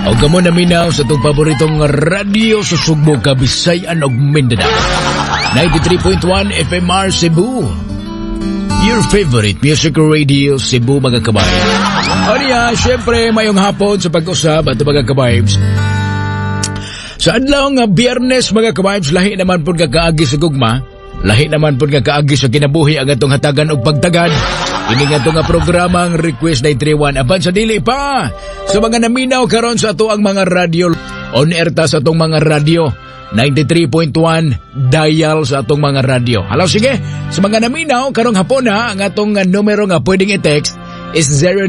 O gamo na minaw sa itong paboritong radio sa Sugbo, Kabisayan ug Mindanao. 93.1 FMR Cebu. Your favorite music radio Cebu, mga kabayan. O niya, syempre mayong hapon sa pag-usab at mga kabibes. Sa adlaw nga Biyernes, mga kabibes, lahi naman po kakaagi sa gugma. Lahi naman po kakaagi sa kinabuhi ang atong hatagan og pagtagad. Ini nga itong programang Request 931. Apan sa dili pa, sa mga naminaw karon sa ato ang mga radio, on air ta sa atong mga radio, 93.1 dial sa atong mga radio. Halaw, sige, sa mga naminaw karong hapon ha, ang atong numero nga pwedeng i-text is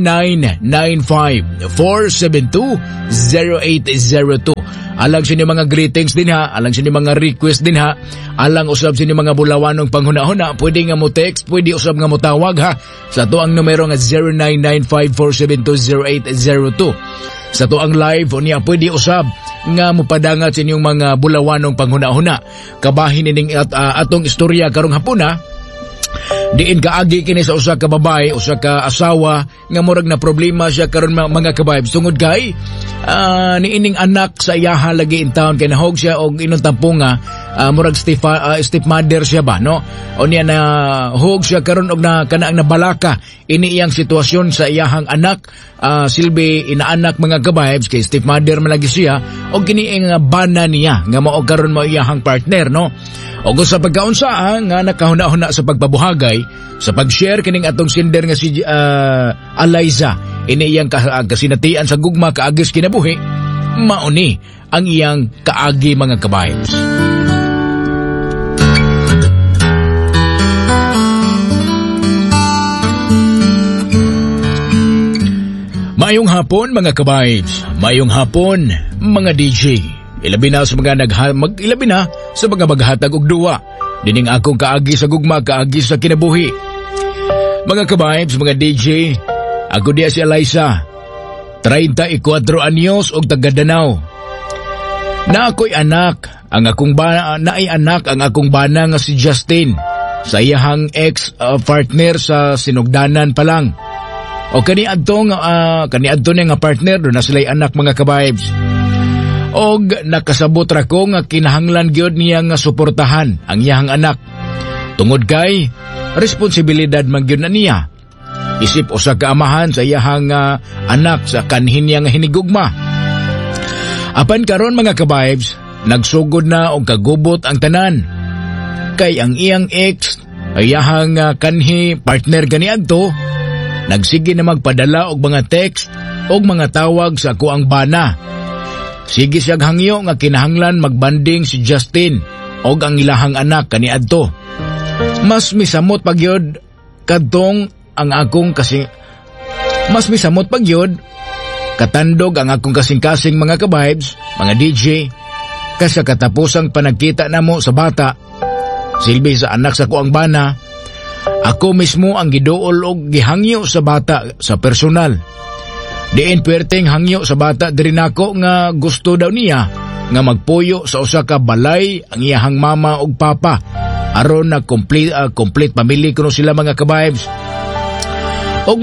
0995-472-0802. Alang sini mga greetings din ha, alang sini mga request din ha, alang usab sini mga bulawanong panghuna-huna, pwede nga mo text, pwede usab nga mo tawag ha, sa to ang numero nga 0995-472-0802. Sa to ang live, o niya pwede usab nga mopadangat sa inyong mga bulawanong panghuna-huna. Kabahin ining atong istorya karong hapon ha. Diin kaagi kini sa usa ka babae, usa ka asawa nga murag na problema siya karon mga kabayb. Tungod kay niining anak sa iyaha lagi in town kay nahog siya og inong tampunga, murag stepmother siya ba, no? O niya na hog siya karon og na kanaang nabalaka ini iyang sitwasyon sa iyahang anak, silbi inaanak mga kabayb kay stepmother man lagi siya og kini ang bana niya nga mao karon mo iyahang partner, no? O sa pagkaunsa nga nakahuna-huna sa pagbabuhagay, sa pag-share kining atong sender nga si Eliza, ini iyang kasinatian sa gugma kaagis kinabuhi, mauni ang iyang kaagi mga kabayos. Mayong hapon mga kabayos, mayong hapon mga DJ. Ilabi na sa mga maghatag og duwa. Dining akong kaagi sa gugma, kaagi sa kinabuhi. Mga kabayibs, mga DJ, ako diya si Eliza, 34 anyos og taga Danau. Na ako'y anak, ang akong bana nga si Justin, sa iyahang ex-partner sa sinugdanan pa lang. O kaniadto nga partner, doon na sila'y anak mga kabayibs. Og nakasabot ra ko nga kinahanglan gyud niya nga suportahan ang iyang anak. Tungod kay responsibilidad man gyud na niya. Isip usa ka amahan sa iyang anak sa kanhin niya nga hinigugma. Apan karon mga kabayibs, nagsugod na og kagubot ang tanan. Kay ang iyang ex, iyang kanhi partner ganiadto, nagsige na magpadala og mga text og mga tawag sa ako ang bana. Sige siyang hangyo nga kinahanglan magbanding si Justin og ang ilahang anak kaniadto. Mas misamot pagyod kadtong ang akong mas misamot pagyod katandog ang akong kasing-kasing mga kabibes, mga DJ, kasa katapusang panagkita namo sa bata. Silbi sa anak sa kuang bana, ako mismo ang giduol og gihangyo sa bata sa personal. Diin perteng hangyo sa bata diri nako nga gusto daw niya nga magpuyo sa usa ka balay ang iyahang mama ug papa aron na complete family kuno sila mga kabibes. Og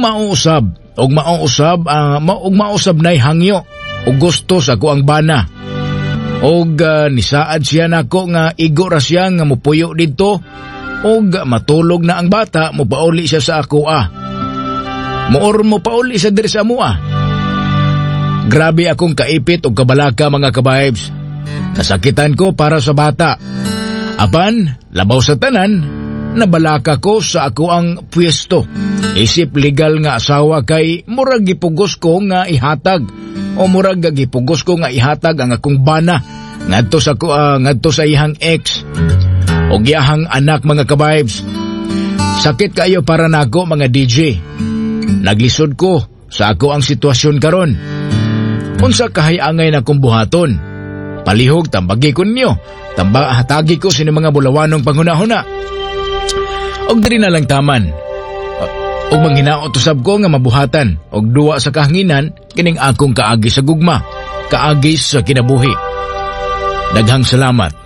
mausab nay hangyo ug gusto sa ko ang bana. Og nisaad siya nako nga igo ra siya nga mopuyo didto og matulog na ang bata, mopauli siya sa ako mo pauli sa diri sa amoa. Grabe akong kaipit o kabalaka mga kabibes. Nasakitan ko para sa bata. Apan, labaw sa tanan, nabalaka ko sa ako ang pwesto. Isip legal nga asawa kay murag gipugos ko nga ihatag o murag gipugos ko nga ihatag ang akong bana ngadto sa iyang ex o giyahang anak mga kabibes. Sakit kayo para nako mga DJ. Naglisod ko sa ako ang sitwasyon karon. Unsa kahayangay na kong buhaton. Palihog tambagi ko ninyo. Hatagi ko sini mga bulawanong panghuna-huna. Og diri na lang taman. Og manghinaot usab ko nga mabuhatan og duwa sa kahanginan kining akong kaagi sa gugma, kaagi sa kinabuhi. Daghang salamat.